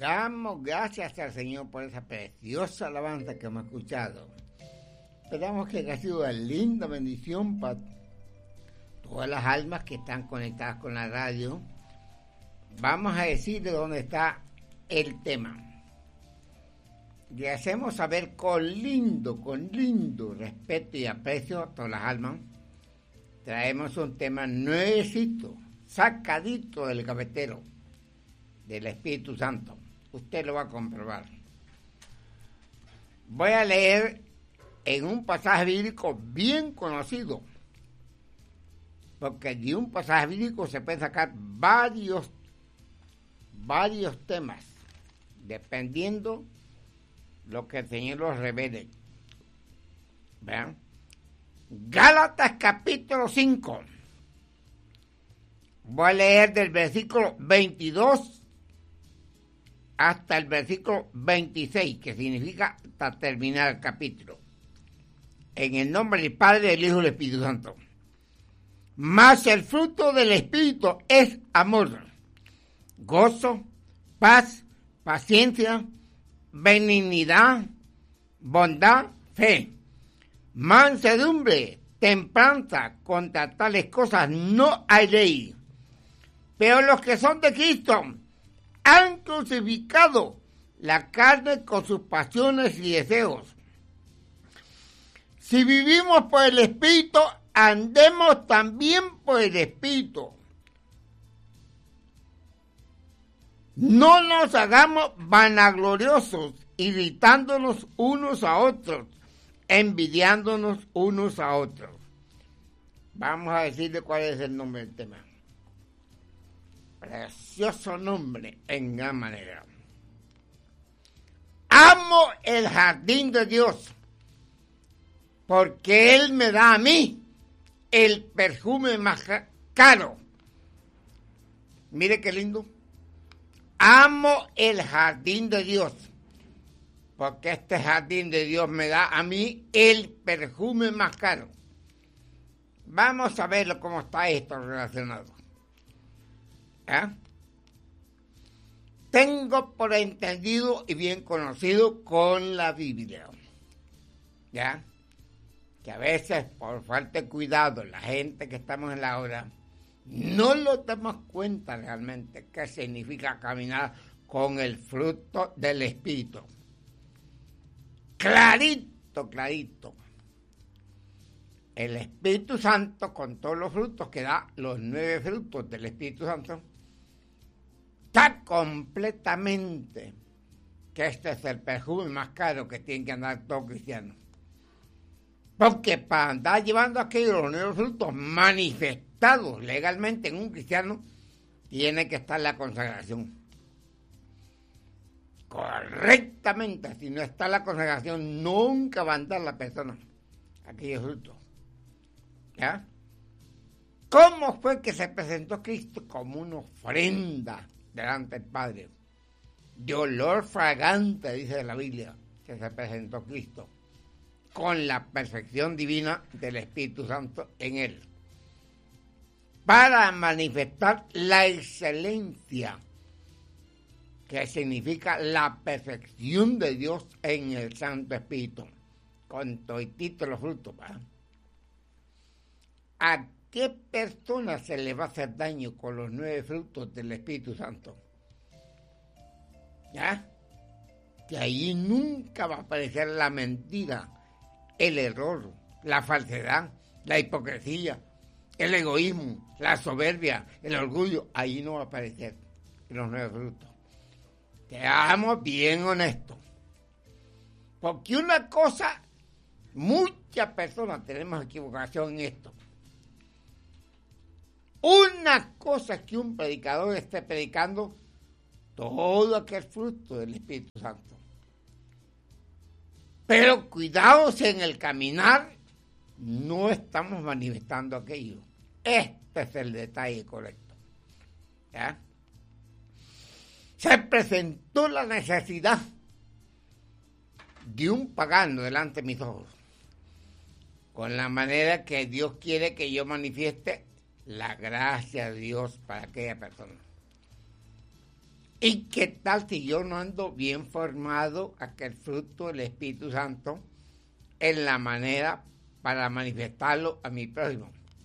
Damos gracias al Señor por esa preciosa alabanza que hemos escuchado. Esperamos que haya sido una linda bendición para todas las almas que están conectadas con la radio. Vamos a decir de dónde está el tema. Le hacemos saber con lindo respeto y aprecio a todas las almas. Traemos un tema nuevecito, sacadito del gavetero del Espíritu Santo. Usted lo va a comprobar. Voy a leer en un pasaje bíblico bien conocido, porque de un pasaje bíblico se pueden sacar varios temas, dependiendo lo que el Señor los revele. ¿Vean? Gálatas capítulo 5. Voy a leer del versículo 22 hasta el versículo 26, que significa hasta terminar el capítulo. En el nombre del Padre, del Hijo y del Espíritu Santo. Mas el fruto del Espíritu es amor, gozo, paz, paciencia, benignidad, bondad, fe, mansedumbre, templanza. Contra tales cosas no hay ley. Pero los que son de Cristo han crucificado la carne con sus pasiones y deseos. Si vivimos por el Espíritu, andemos también por el Espíritu. No nos hagamos vanagloriosos, irritándonos unos a otros, envidiándonos unos a otros. Vamos a decirle cuál es el nombre del tema. Precioso nombre en gran manera. Amo el jardín de Dios, porque Él me da a mí el perfume más caro. Mire qué lindo. Amo el jardín de Dios, porque este jardín de Dios me da a mí el perfume más caro. Vamos a verlo cómo está esto relacionado. Tengo por entendido y bien conocido con la Biblia, ¿ya? Que a veces por falta de cuidado la gente que estamos en la hora no lo damos cuenta realmente qué significa caminar con el fruto del Espíritu. Clarito. El Espíritu Santo, con todos los frutos que da, los 9 frutos del Espíritu Santo, está completamente que este es el perfume más caro que tiene que andar todo cristiano. Porque para andar llevando aquellos los 9 frutos manifestados legalmente en un cristiano, tiene que estar la consagración. Correctamente, si no está la consagración, nunca va a andar la persona aquellos frutos. ¿Ya? ¿Cómo fue que se presentó Cristo? Como una ofrenda delante del Padre. De olor fragante, dice la Biblia, que se presentó Cristo, con la perfección divina del Espíritu Santo en Él, para manifestar la excelencia, que significa la perfección de Dios en el Santo Espíritu, con toditito los frutos, ¿verdad? ¿A qué persona se le va a hacer daño con los 9 frutos del Espíritu Santo? ¿Ya? Que ahí nunca va a aparecer la mentira, el error, la falsedad, la hipocresía, el egoísmo, la soberbia, el orgullo. Ahí no va a aparecer en los 9 frutos. Seamos bien honestos. Porque una cosa, muchas personas tenemos equivocación en esto. Una cosa es que un predicador esté predicando todo aquel fruto del Espíritu Santo. Pero cuidados en el caminar, no estamos manifestando aquello. Este es el detalle correcto. ¿Ya? Se presentó la necesidad de un pagano delante de mis ojos, con la manera que Dios quiere que yo manifieste la gracia de Dios para aquella persona. ¿Y qué tal si yo no ando bien formado a que el fruto del Espíritu Santo en la manera para manifestarlo a mi prójimo?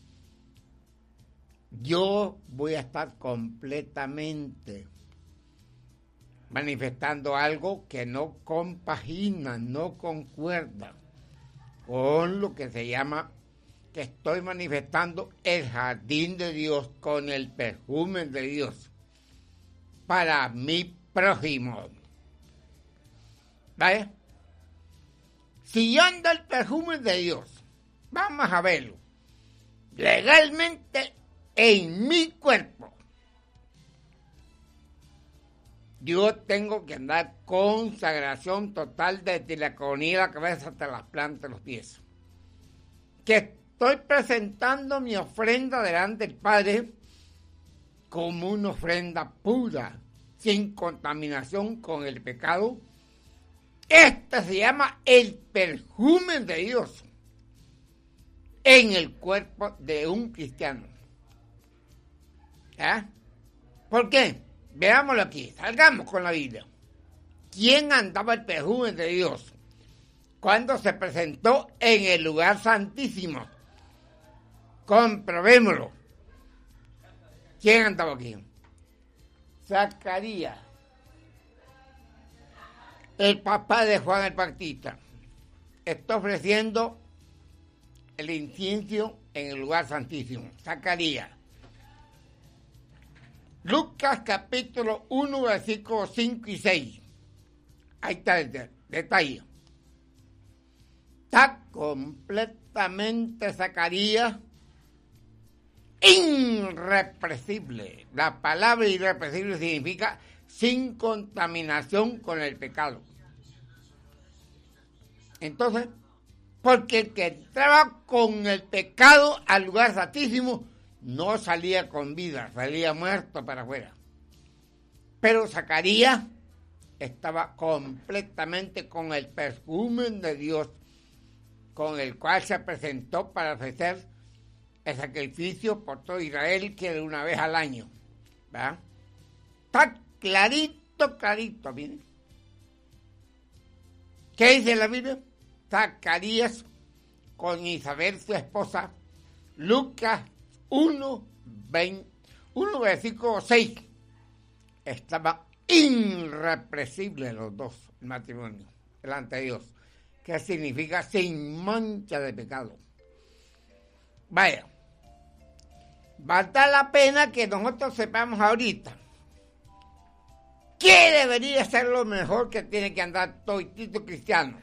Yo voy a estar completamente manifestando algo que no compagina, no concuerda con lo que se llama que estoy manifestando el jardín de Dios con el perfume de Dios para mi prójimo. ¿Vale? Si yo ando el perfume de Dios, vamos a verlo, legalmente en mi cuerpo, yo tengo que andar consagración total desde la coronilla de la cabeza hasta las plantas de los pies. Que estoy presentando mi ofrenda delante del Padre como una ofrenda pura, sin contaminación con el pecado. Esta se llama el perfume de Dios en el cuerpo de un cristiano. ¿Ah? ¿Por qué? Veámoslo aquí, salgamos con la Biblia. ¿Quién andaba el perfume de Dios cuando se presentó en el lugar santísimo? Comprobémoslo. ¿Quién andaba aquí? Zacarías, el papá de Juan el Bautista. Está ofreciendo el incienso en el lugar santísimo. Zacarías. Lucas capítulo 1, versículos 5 y 6. Ahí está el detalle. Está completamente Zacarías irrepresible. La palabra irrepresible significa sin contaminación con el pecado. Entonces, porque el que entraba con el pecado al lugar santísimo no salía con vida, salía muerto para afuera. Pero Zacarías estaba completamente con el perfume de Dios, con el cual se presentó para ofrecer el sacrificio por todo Israel, que era una vez al año. ¿Verdad? Está clarito, clarito, miren. ¿Qué dice la Biblia? Zacarías con Isabel, su esposa, Lucas 1, versículo 6. Estaban irrepresibles los dos, el matrimonio, delante de Dios. ¿Qué significa? Sin mancha de pecado. Vaya, vale la pena que nosotros sepamos ahorita qué debería ser lo mejor que tiene que andar todito cristiano.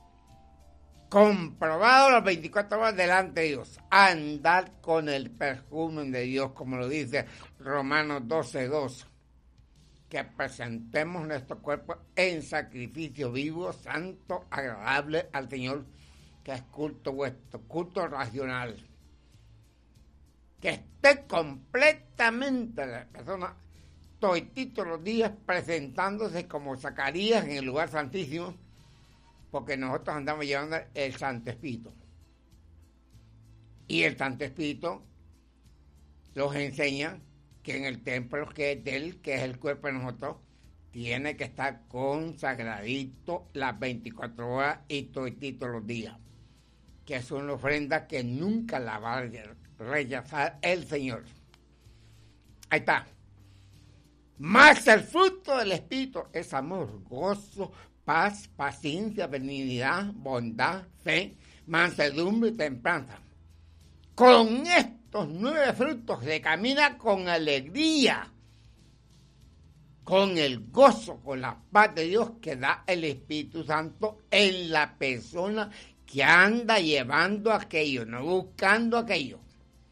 Comprobado las 24 horas delante de Dios. Andar con el perfume de Dios, como lo dice Romanos 12:2. Que presentemos nuestro cuerpo en sacrificio vivo, santo, agradable al Señor, que es culto vuestro, culto racional. Que esté completamente la persona toditito los días presentándose como Zacarías en el lugar santísimo, porque nosotros andamos llevando el Santo Espíritu. Y el Santo Espíritu los enseña que en el templo que es de él, que es el cuerpo de nosotros, tiene que estar consagradito las 24 horas y toditito los días. Que es una ofrenda que nunca la va a rechazar el Señor. Ahí está. Más el fruto del Espíritu es amor, gozo, paz, paciencia, benignidad, bondad, fe, mansedumbre y templanza. Con estos 9 frutos se camina con alegría, con el gozo, con la paz de Dios que da el Espíritu Santo en la persona que anda llevando aquello, no buscando aquello.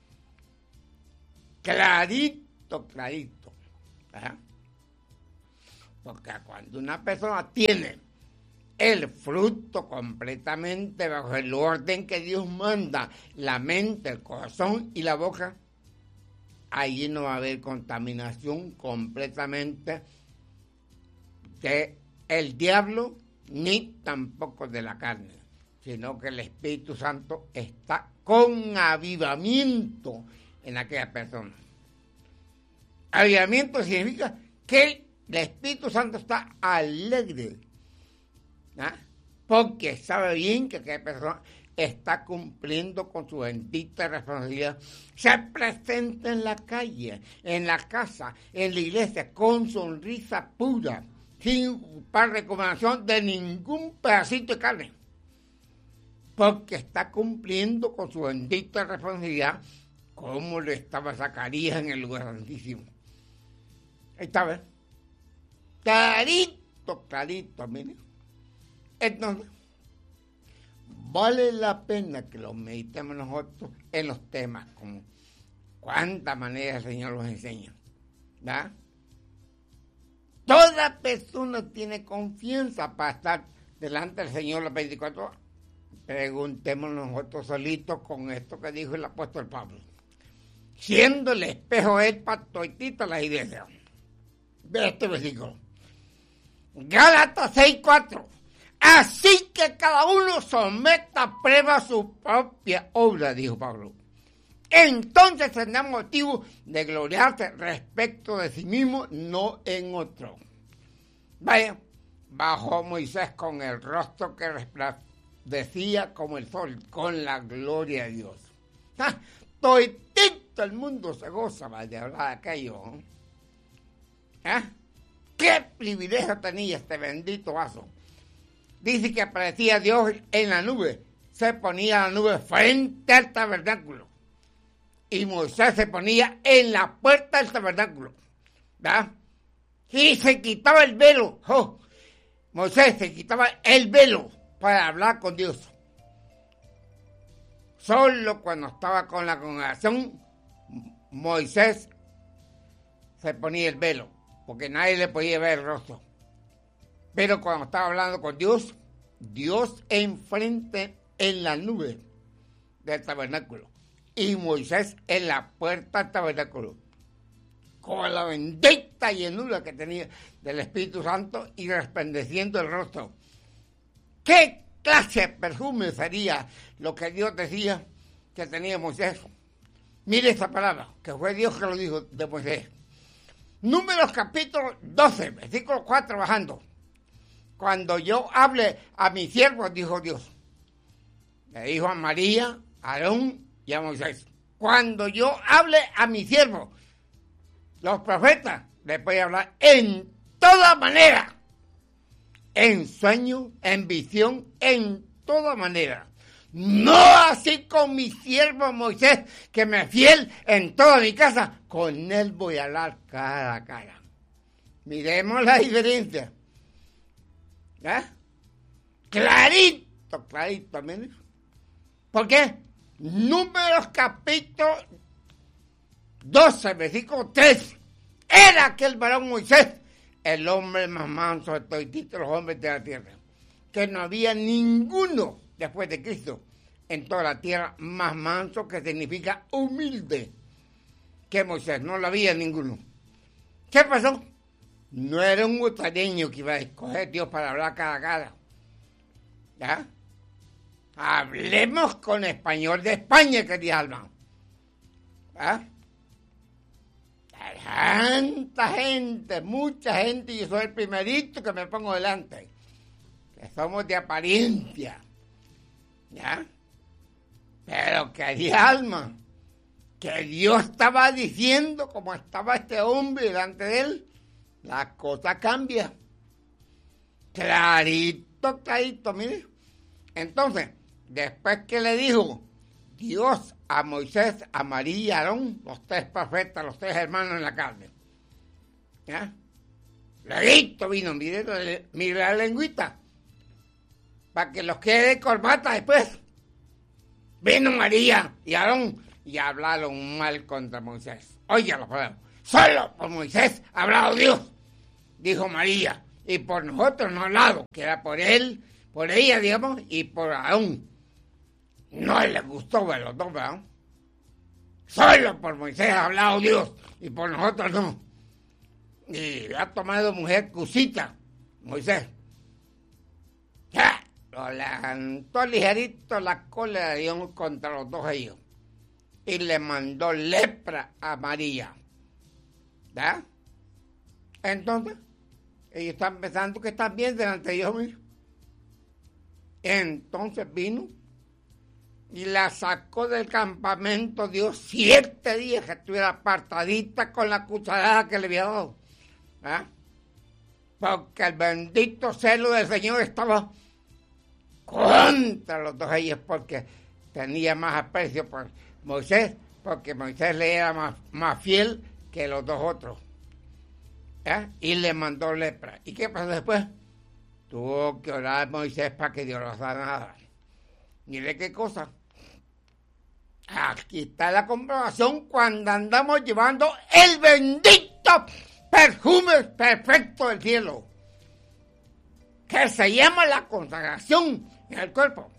Clarito, clarito. ¿Verdad? Porque cuando una persona tiene el fruto completamente bajo el orden que Dios manda, la mente, el corazón y la boca, allí no va a haber contaminación completamente de el diablo ni tampoco de la carne, sino que el Espíritu Santo está con avivamiento en aquella persona. Avivamiento significa que el Espíritu Santo está alegre, ¿ah? Porque sabe bien que aquella persona está cumpliendo con su bendita responsabilidad. Se presenta en la calle, en la casa, en la iglesia, con sonrisa pura, sin ocupar recomendación de ningún pedacito de carne, porque está cumpliendo con su bendita responsabilidad, como lo estaba Zacarías en el lugar santísimo. Ahí está, ¿ves? Clarito, mire. Entonces, vale la pena que lo meditemos nosotros en los temas, como cuánta manera el Señor los enseña, ¿verdad? Toda persona tiene confianza para estar delante del Señor las 24 horas. Preguntémonos nosotros solitos con esto que dijo el apóstol Pablo, siendo el espejo él para todas las iglesias. Ve este versículo. Gálatas 6:4. Así que cada uno someta a prueba su propia obra, dijo Pablo. Entonces tendrá motivo de gloriarse respecto de sí mismo, no en otro. Vaya, bajó Moisés con el rostro que resplandecía como el sol, con la gloria de Dios. Toditito el mundo se goza de hablar de aquello. ¿Qué privilegio tenía este bendito vaso? Dice que aparecía Dios en la nube, se ponía la nube frente al tabernáculo y Moisés se ponía en la puerta del tabernáculo, ¿verdad? Y se quitaba el velo. Moisés se quitaba el velo para hablar con Dios. Solo cuando estaba con la congregación, Moisés se ponía el velo, porque nadie le podía ver el rostro. Pero cuando estaba hablando con Dios, Dios enfrente en la nube del tabernáculo y Moisés en la puerta del tabernáculo, con la bendita llenura que tenía del Espíritu Santo y resplandeciendo el rostro. ¿Qué clase de perfume sería lo que Dios decía que tenía Moisés? Mire esta palabra, que fue Dios que lo dijo de Moisés. Números capítulo 12, versículo 4 bajando. Cuando yo hable a mis siervos, dijo Dios. Le dijo a María, a Aarón y a Moisés. Cuando yo hable a mis siervos, los profetas, les voy a hablar en toda manera. En sueño, en visión, en toda manera. No así con mi siervo Moisés, que me es fiel en toda mi casa. Con él voy a hablar cara a cara. Miremos la diferencia. Clarito, miren. ¿Por qué? Números capítulo 12, versículo 3. Era aquel varón Moisés, el hombre más manso de todos los hombres de la tierra, que no había ninguno después de Cristo en toda la tierra más manso, que significa humilde, que Moisés. No lo había ninguno. ¿Qué pasó? No era un gustareño que iba a escoger Dios para hablar cara a cara. ¿Ya? Hablemos con español de España, querida alma. ¿Ya? Tanta gente, mucha gente, y yo soy el primerito que me pongo delante. Que somos de apariencia. ¿Ya? Pero querida alma, que Dios estaba diciendo, como estaba este hombre delante de él, la cosa cambia. Clarito, mire. Entonces, después que le dijo Dios a Moisés, a María y a Aarón, los tres profetas, los tres hermanos en la carne, ¿ya? Luego vino, mire la lengüita, para que los quede de corbata después. Vino María y Aarón y hablaron mal contra Moisés. Oiga la palabra. Solo por Moisés ha hablado Dios, dijo María, y por nosotros no ha hablado, que era por él, por ella, digamos, y por Aarón. No le gustó ver los dos, ¿verdad? Solo por Moisés ha hablado Dios, y por nosotros no. Y ha tomado mujer cusita, Moisés. Ya, lo levantó ligerito la cola de Dios contra los dos ellos, y le mandó lepra a María. ¿Ya? Entonces, Ellos están pensando que están bien delante de Dios mismo. Entonces vino y la sacó del campamento. Dios 7 días que estuviera apartadita con la cucharada que le había dado. ¿Ah? Porque el bendito celo del Señor estaba contra los dos ellos, porque tenía más aprecio por Moisés, porque Moisés le era más fiel que los dos otros. Y le mandó lepra. ¿Y qué pasó después? Tuvo que orar Moisés para que Dios lo sanara. Mire qué cosa. Aquí está la comprobación cuando andamos llevando el bendito perfume perfecto del cielo, que se llama la consagración en el cuerpo.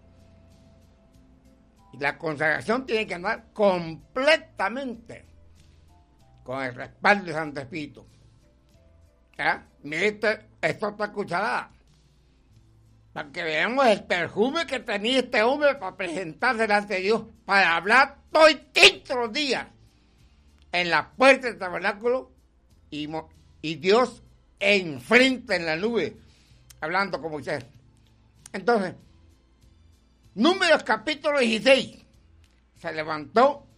Y la consagración tiene que andar completamente con el respaldo del Santo Espíritu. Mire, esta otra cucharada, para que veamos el perfume que tenía este hombre para presentarse delante de Dios, para hablar todos los días en la puerta del tabernáculo y Dios enfrente en la nube, hablando con Moisés. Entonces, Números capítulo 16, se levantó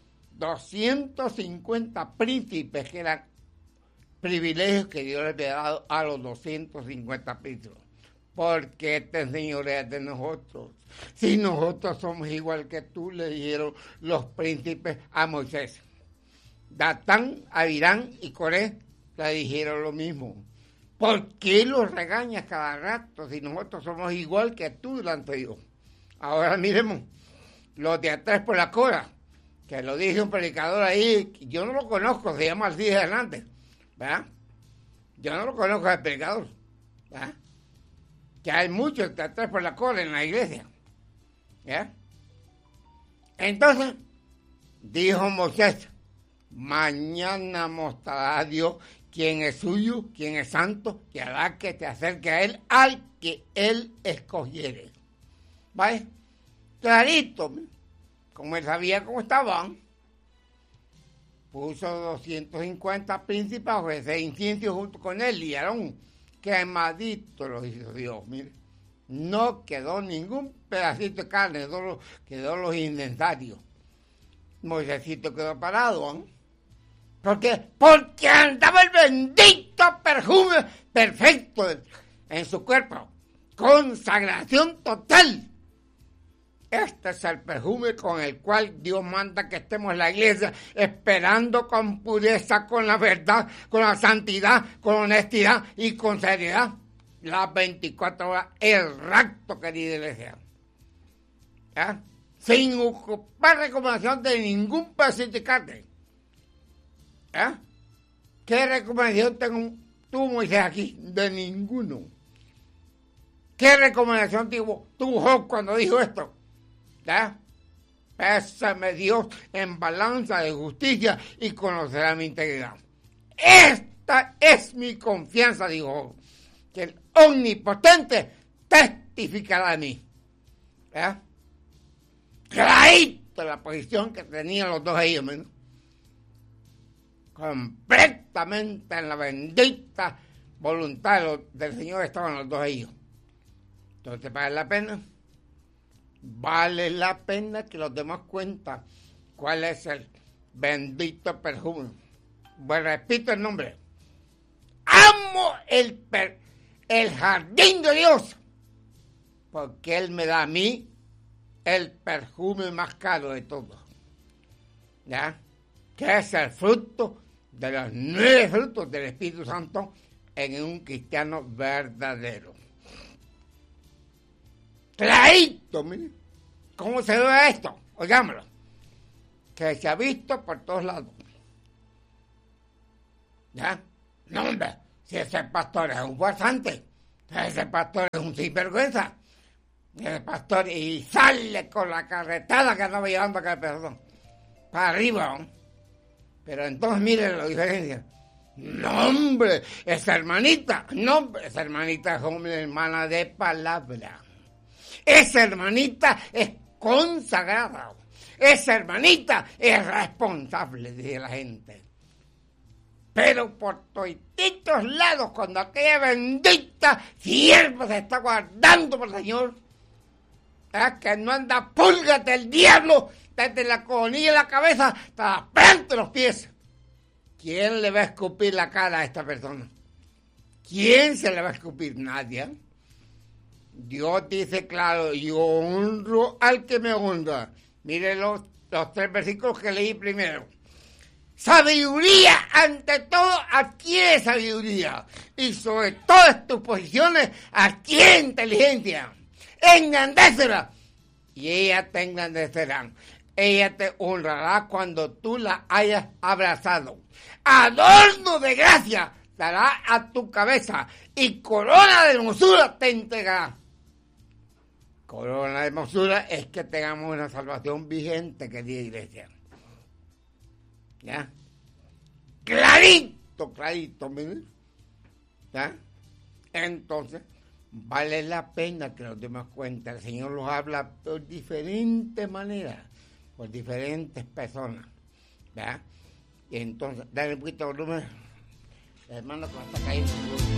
250 príncipes, que eran privilegios que Dios le había dado a los 250 príncipes. ¿Por qué te enseñoreas de nosotros? Si nosotros somos igual que tú, le dijeron los príncipes a Moisés. Datán, Abirán y Coré le dijeron lo mismo. ¿Por qué los regañas cada rato si nosotros somos igual que tú delante de Dios? Ahora miremos, los de atrás por la cola, que lo dice un predicador ahí, yo no lo conozco, se llama así de Hernández, ¿verdad? Yo no lo conozco al predicador, ¿verdad? Que hay muchos de atrás por la cola en la iglesia, ¿verdad? Entonces, dijo Moisés, mañana mostrará a Dios quién es suyo, quién es santo, que hará que te acerque a Él, al que Él escogiere. ¿Vale? Clarito, como él sabía cómo estaban, puso 250 príncipes a ofrecer incienso junto con él, y Aarón, quemadito lo hizo Dios, mire. No quedó ningún pedacito de carne, quedó los incensarios. Moisésito quedó parado, ¿eh? ¿Por qué? Porque andaba el bendito perfume perfecto en su cuerpo. Consagración total. Este es el perfume con el cual Dios manda que estemos en la iglesia, esperando con pureza, con la verdad, con la santidad, con honestidad y con seriedad. Las 24 horas, el rapto, querida iglesia. ¿Ya? Sin ocupar recomendación de ningún pedacito de carne. ¿Ya? ¿Qué recomendación tengo tú, Moisés, aquí? De ninguno. ¿Qué recomendación tuvo Job cuando dijo esto? ¿Ya? Pésame Dios en balanza de justicia y conocerá mi integridad. Esta es mi confianza, dijo, que el omnipotente testificará de mí. ¿Ya? Clarito la posición que tenían los dos ellos, ¿no? Completamente en la bendita voluntad del Señor estaban los dos ellos. Entonces, ¿vale la pena? Vale la pena que los demos cuenta cuál es el bendito perfume. Bueno, repito el nombre. Amo el jardín de Dios, porque Él me da a mí el perfume más caro de todos. ¿Ya? Que es el fruto de los 9 frutos del Espíritu Santo en un cristiano verdadero. Clarito, mire. ¿Cómo se ve esto? Oigámoslo. Que se ha visto por todos lados. ¿Ya? No, hombre, si ese pastor es un farsante, ese pastor es un sinvergüenza, ese pastor y sale con la carretada que andaba llevando acá, perdón, para arriba, ¿no? Pero entonces mire la diferencia. No, hombre, esa hermanita, no, hombre, esa hermanita es una hermana de palabra. Esa hermanita es consagrada. Esa hermanita es responsable, dice la gente. Pero por todos lados, cuando aquella bendita sierva se está guardando por el Señor, es que no anda pulgas del diablo desde la coronilla de la cabeza hasta la planta de los pies. ¿Quién le va a escupir la cara a esta persona? ¿Quién se le va a escupir? Nadie. Dios dice claro, yo honro al que me honra. Mire los 3 versículos que leí primero. Sabiduría, ante todo, adquiere sabiduría. Y sobre todas tus posiciones, adquiere inteligencia. Engrandécela. Y ella te engrandecerá. Ella te honrará cuando tú la hayas abrazado. Adorno de gracia dará a tu cabeza. Y corona de hermosura te entregará. Corona de hermosura es que tengamos una salvación vigente, querida iglesia. ¿Ya? Clarito, miren. ¿Ya? Entonces, vale la pena que nos demos cuenta. El Señor los habla por diferentes maneras, por diferentes personas. ¿Ya? Y entonces, dale un poquito de volumen. Hermano, que me está cayendo.